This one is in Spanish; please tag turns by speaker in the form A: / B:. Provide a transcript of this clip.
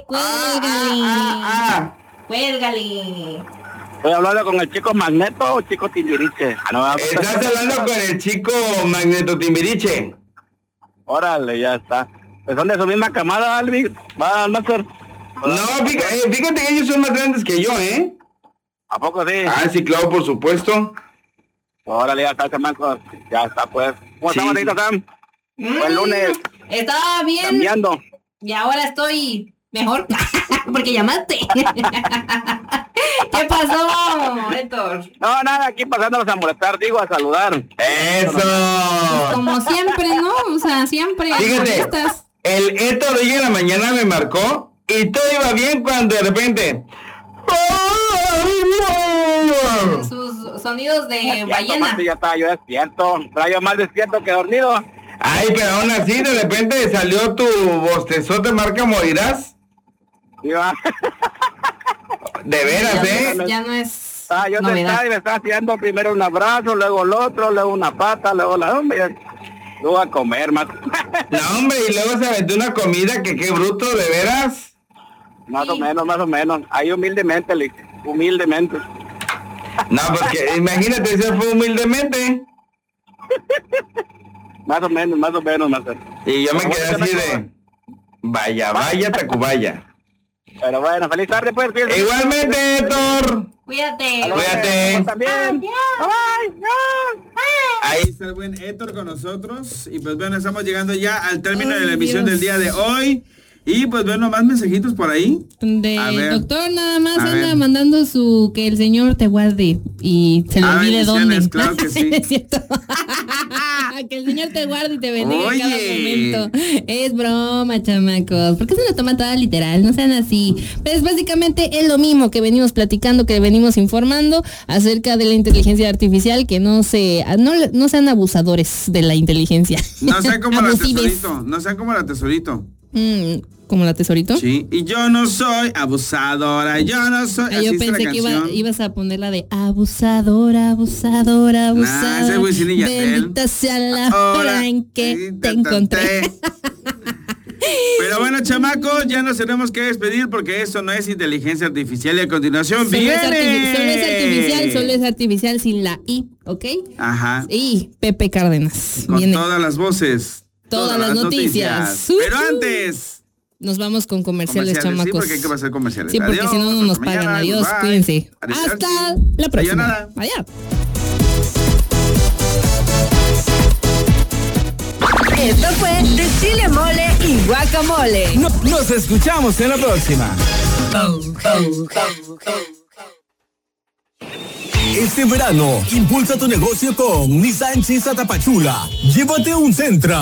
A: cuélgale. Cuélgale. Estoy hablando con el chico Magneto o chico Timbiriche.
B: ¿Estás hablando con el chico Magneto Timbiriche?
A: Órale, ya está. Pues son de su misma camada, Alvin. Va, Master.
B: No, fíjate que ellos son más grandes que yo, ¿eh?
A: ¿A poco sí?
B: Ah, sí, claro, por supuesto.
A: Órale, ya está, chamacos. Ya está, pues. ¿Cómo estamos, Tito Sam? Buen lunes.
C: Estaba bien.
A: Cambiando.
C: Y ahora estoy mejor. Porque llamaste. ¿Qué pasó, Héctor?
A: No, nada, aquí pasándolos a molestar, digo, a saludar.
B: ¡Eso!
C: Pues como siempre, ¿no? O sea, siempre.
B: Fíjate, el Héctor hoy en la mañana me marcó y todo iba bien cuando de repente...
C: Sus sonidos de ballena.
A: Ya está, yo despierto. Traigo más despierto que dormido.
B: Ay, pero aún así, de repente salió tu bostezote marca Morirás. De veras,
C: Ya no es
A: yo
C: novedad.
A: me estaba haciendo primero un abrazo, luego el otro, luego una pata, luego la... Hombre, luego a comer más.
B: No, hombre, y luego se aventó una comida que qué bruto, de veras.
A: Más o menos. Ahí humildemente.
B: No, porque imagínate, eso fue humildemente.
A: Más o menos, más.
B: Y yo me quedé así de... Vaya, Tacubaya.
A: Pero bueno, feliz tarde, pues.
B: Igualmente, Héctor.
C: Cuídate.
B: Cuídate.
A: También.
D: Ahí está el buen Héctor con nosotros. Y pues bueno, estamos llegando ya al término de la emisión del día de hoy. Y pues bueno, más mensajitos por ahí.
C: Doctor nada más anda mandando que el Señor te guarde y se le olvide dónde.
D: Claro que sí.
C: Es cierto. Que el Señor te guarde y te bendiga en cada momento. Es broma, chamacos. ¿Por qué se lo toma toda literal? No sean así. Pues básicamente es lo mismo que venimos platicando, que venimos informando acerca de la inteligencia artificial, que no sean abusadores de la inteligencia.
D: No sean como la tesorito.
C: ¿Como la tesorito?
D: Sí, y yo no soy abusadora, yo no soy...
C: Yo pensé que ibas a poner la de abusadora.
D: Ese Wisin y Yandel.
C: Bendita sea la hora en que te encontré.
D: Pero bueno, chamacos, ya nos tenemos que despedir porque esto no es inteligencia artificial y a continuación viene...
C: Solo es artificial sin la I, ¿ok?
D: Ajá.
C: Y Pepe Cárdenas.
D: Con todas las voces.
C: Todas las noticias.
D: Pero antes...
C: Nos vamos con comerciales, chamacos.
D: Sí, porque hay que pasar comerciales.
C: Sí, porque si no nos pagan. Adiós, cuídense. Hasta la próxima. Adiós.
E: Esto fue de Chile Mole y Guacamole.
F: Nos escuchamos en la próxima. Este verano, impulsa tu negocio con Nissan Chisa Tapachula. Llévate un Sentra